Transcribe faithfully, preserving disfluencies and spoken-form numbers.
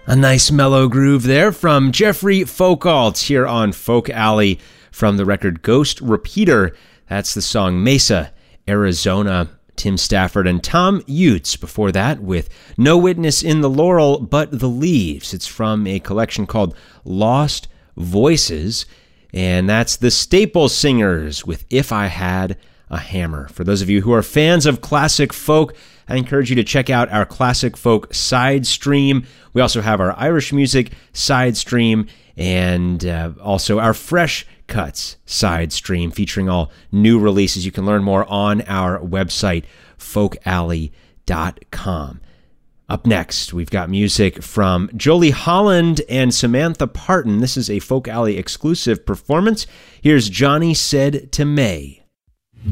A nice mellow groove there from Jeffrey Folkalt here on Folk Alley from the record Ghost Repeater. That's the song Mesa, Arizona. Tim Stafford and Tom Utes before that with No Witness in the Laurel But the Leaves. It's from a collection called Lost Voices, and that's the Staple Singers with If I Had a Hammer. For those of you who are fans of classic folk, I encourage you to check out our classic folk side stream. We also have our Irish music side stream and uh, also our fresh cuts side stream featuring all new releases. You can learn more on our website, folk alley dot com. Up next, we've got music from Jolie Holland and Samantha Parton. This is a Folk Alley exclusive performance. Here's Johnny Said to May.